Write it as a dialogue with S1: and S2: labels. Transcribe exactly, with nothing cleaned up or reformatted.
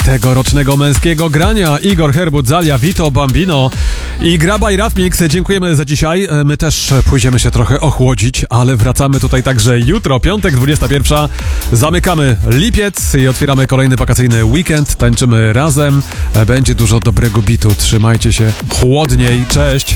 S1: tegorocznego męskiego grania. Igor Herbut, Zalia, Vito, Bambino i Graba i Rafmix. Dziękujemy za dzisiaj. My też pójdziemy się trochę ochłodzić, ale wracamy tutaj także jutro, piątek, dwudziesta pierwsza. Zamykamy lipiec i otwieramy kolejny wakacyjny weekend. Tańczymy razem. Będzie dużo dobrego bitu. Trzymajcie się chłodniej. Cześć!